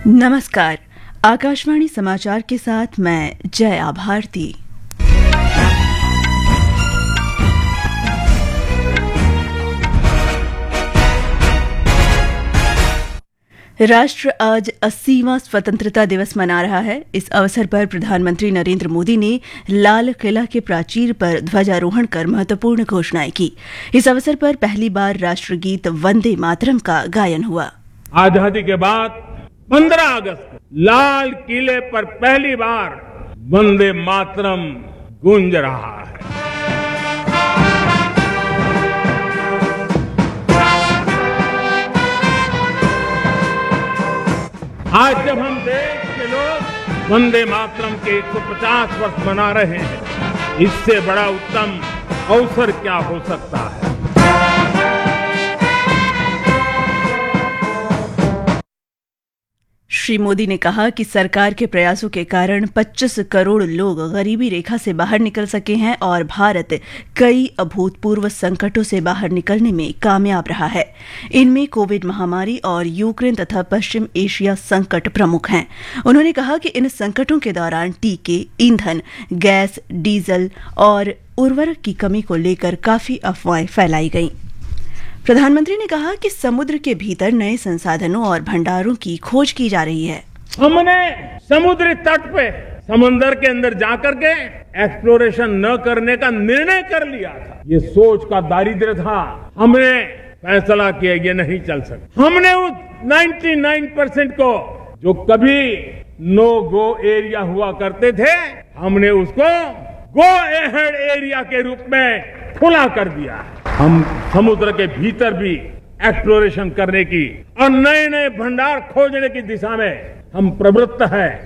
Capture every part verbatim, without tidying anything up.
नमस्कार। आकाशवाणी समाचार के साथ मैं जया भारती। राष्ट्र आज अस्सीवां स्वतंत्रता दिवस मना रहा है। इस अवसर पर प्रधानमंत्री नरेंद्र मोदी ने लाल किला के प्राचीर पर ध्वजारोहण कर महत्वपूर्ण घोषणाएं की। इस अवसर पर पहली बार राष्ट्रगीत वंदे मातरम का गायन हुआ। आजादी के बाद पंद्रह अगस्त को लाल किले पर पहली बार वंदे मातरम गूंज रहा है। आज जब हम देश के लोग वंदे मातरम के एक सौ पचास वर्ष मना रहे हैं, इससे बड़ा उत्तम अवसर क्या हो सकता है। श्री मोदी ने कहा कि सरकार के प्रयासों के कारण पच्चीस करोड़ लोग गरीबी रेखा से बाहर निकल सके हैं और भारत कई अभूतपूर्व संकटों से बाहर निकलने में कामयाब रहा है। इनमें कोविड महामारी और यूक्रेन तथा पश्चिम एशिया संकट प्रमुख हैं। उन्होंने कहा कि इन संकटों के दौरान टीके, ईंधन, गैस, डीजल और उर्वरक की कमी को लेकर काफी अफवाहें फैलाई गईं। प्रधानमंत्री ने कहा कि समुद्र के भीतर नए संसाधनों और भंडारों की खोज की जा रही है। हमने समुद्री तट पे समंदर के अंदर जाकर के एक्सप्लोरेशन न करने का निर्णय कर लिया था। ये सोच का दारिद्र्य था। हमने फैसला किया ये नहीं चल सकता। हमने उस निन्यानवे परसेंट को जो कभी नो गो एरिया हुआ करते थे, हमने उसको गो अहेड एरिया के रूप में खुला कर दिया है। हम समुद्र के भीतर भी एक्सप्लोरेशन करने की और नए नए भंडार खोजने की दिशा में हम प्रवृत्त हैं।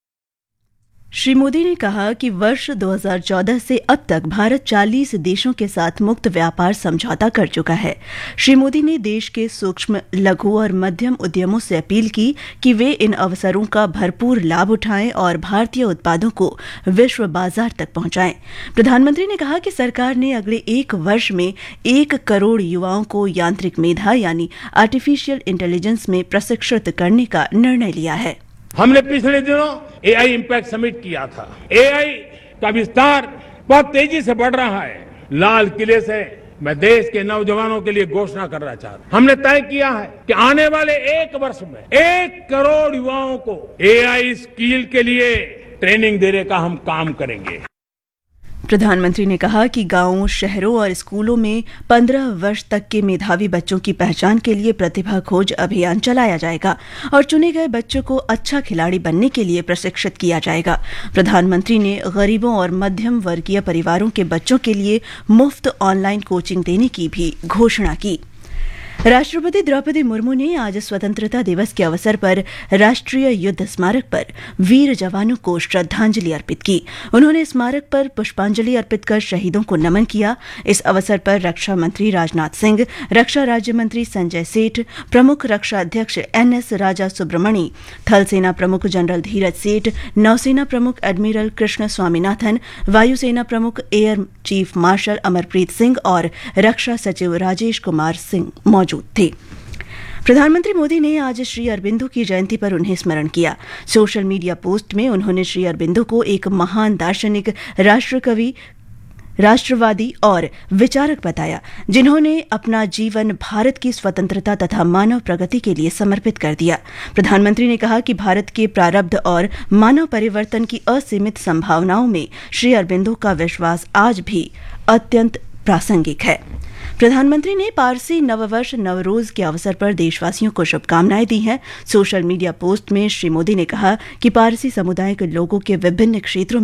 श्री मोदी ने कहा कि वर्ष दो हज़ार चौदह से अब तक भारत चालीस देशों के साथ मुक्त व्यापार समझौता कर चुका है। श्री मोदी ने देश के सूक्ष्म, लघु और मध्यम उद्यमों से अपील की कि वे इन अवसरों का भरपूर लाभ उठाएं और भारतीय उत्पादों को विश्व बाजार तक पहुंचाएं। प्रधानमंत्री ने कहा कि सरकार ने अगले एक वर्ष में एक करोड़ युवाओं को यांत्रिक मेधा यानी आर्टिफिशियल इंटेलिजेंस में प्रशिक्षित करने का निर्णय लिया है। हमने पिछले दिनों एआई इम्पैक्ट समिट किया था। एआई का विस्तार बहुत तेजी से बढ़ रहा है। लाल किले से मैं देश के नौजवानों के लिए घोषणा करना चाहता हूं। हमने तय किया है कि आने वाले एक वर्ष में एक करोड़ युवाओं को एआई स्किल के लिए ट्रेनिंग देने का हम काम करेंगे। प्रधानमंत्री ने कहा कि गांवों, शहरों और स्कूलों में पंद्रह वर्ष तक के मेधावी बच्चों की पहचान के लिए प्रतिभा खोज अभियान चलाया जाएगा और चुने गए बच्चों को अच्छा खिलाड़ी बनने के लिए प्रशिक्षित किया जाएगा। प्रधानमंत्री ने गरीबों और मध्यम वर्गीय परिवारों के बच्चों के लिए मुफ्त ऑनलाइन कोचिंग देने की भी घोषणा की। राष्ट्रपति द्रौपदी मुर्मू ने आज स्वतंत्रता दिवस के अवसर पर राष्ट्रीय युद्ध स्मारक पर वीर जवानों को श्रद्धांजलि अर्पित की। उन्होंने स्मारक पर पुष्पांजलि अर्पित कर शहीदों को नमन किया। इस अवसर पर रक्षा मंत्री राजनाथ सिंह, रक्षा राज्य मंत्री संजय सेठ, प्रमुख रक्षा अध्यक्ष एन एस राजा सुब्रमणी, थल सेना प्रमुख जनरल धीरज सेठ, नौसेना प्रमुख एडमिरल कृष्ण स्वामीनाथन, वायुसेना प्रमुख air chief marshal Amarpreet Singh और रक्षा सचिव राजेश कुमार सिंह मौजूद थे। प्रधानमंत्री मोदी ने आज श्री अरबिंदो की जयंती पर उन्हें स्मरण किया। सोशल मीडिया पोस्ट में उन्होंने श्री अरबिंदो को एक महान दार्शनिक, राष्ट्रकवि, राष्ट्रवादी और विचारक बताया, जिन्होंने अपना जीवन भारत की स्वतंत्रता तथा मानव प्रगति के लिए समर्पित कर दिया। प्रधानमंत्री ने कहा कि भारत के प्रारब्ध और मानव परिवर्तन की असीमित संभावनाओं में श्री अरबिंदो का विश्वास आज भी अत्यंत प्रासंगिक है। प्रधानमंत्री ने पारसी नववर्ष नवरोज के अवसर पर देशवासियों को शुभकामनाएं दी हैं। सोशल मीडिया पोस्ट में श्री मोदी ने कहा कि पारसी समुदाय के लोगों के विभिन्न क्षेत्रों